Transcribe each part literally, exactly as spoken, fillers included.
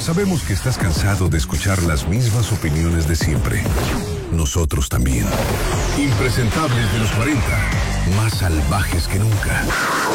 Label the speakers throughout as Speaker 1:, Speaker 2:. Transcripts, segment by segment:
Speaker 1: Sabemos que estás cansado de escuchar las mismas opiniones de siempre. Nosotros también. Impresentables de los cuarenta, más salvajes que nunca.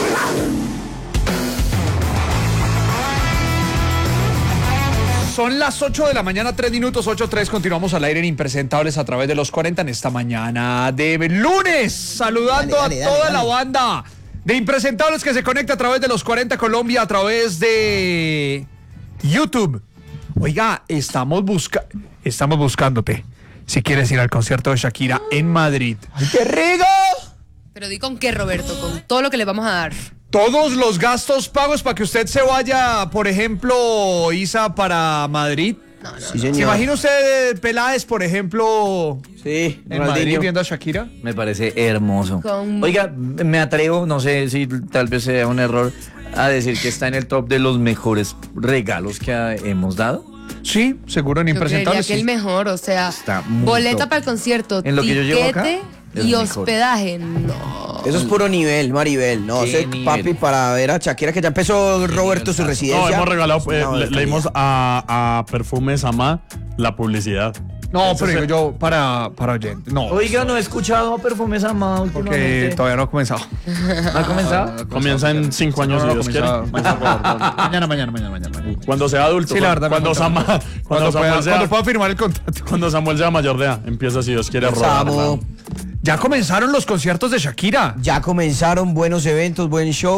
Speaker 2: Son las ocho de la mañana, tres minutos, ocho tres. Continuamos al aire en Impresentables a través de los cuarenta en esta mañana de lunes. Saludando dale, dale, a toda dale, dale. la banda de Impresentables que se conecta a través de los cuarenta Colombia, a través de YouTube. Oiga, estamos, busca estamos buscándote. Si quieres ir al concierto de Shakira en Madrid.
Speaker 3: ¡Ay, qué rico!
Speaker 4: Pero di con qué, Roberto, con todo lo que le vamos a dar.
Speaker 2: Todos los gastos pagos para que usted se vaya, por ejemplo, Isa, para Madrid.
Speaker 4: No, no,
Speaker 3: sí,
Speaker 4: no.
Speaker 2: ¿Se imagina usted Peláez, por ejemplo,
Speaker 3: sí,
Speaker 2: en Madrid viendo a Shakira?
Speaker 5: Me parece hermoso.
Speaker 4: Con...
Speaker 5: Oiga, me atrevo, no sé si tal vez sea un error, a decir que está en el top de los mejores regalos que ha, hemos dado.
Speaker 2: Sí, seguro en Impresentables.
Speaker 4: Yo creería que el mejor, o sea, boleta top. Para el concierto,
Speaker 5: en lo que yo llevo acá,
Speaker 4: y hospedaje, no.
Speaker 3: Eso es puro nivel, Maribel. No sé, papi, para ver a Shakira, que ya empezó Roberto su residencia.
Speaker 6: No, hemos regalado, eh, le, le dimos a, a Perfumes Amá la publicidad.
Speaker 2: No, pero digo yo para, para oyentes. No.
Speaker 5: Oiga, no he escuchado Perfumes Amá últimamente.
Speaker 2: Porque todavía no ha comenzado.
Speaker 5: ¿No ha comenzado?
Speaker 6: Comienza en cinco años, si Dios quiere.
Speaker 2: Mañana, mañana, mañana, mañana, mañana.
Speaker 6: Cuando sea adulto.
Speaker 2: Sí, la verdad.
Speaker 6: Cuando, Sama, cuando,
Speaker 2: cuando,
Speaker 6: Samuel
Speaker 2: pueda,
Speaker 6: sea,
Speaker 2: cuando pueda firmar el contrato.
Speaker 6: Cuando Samuel sea mayor de edad, empieza, si Dios quiere, a robar.
Speaker 2: Ya comenzaron los conciertos de Shakira.
Speaker 3: Ya comenzaron, buenos eventos, buen show.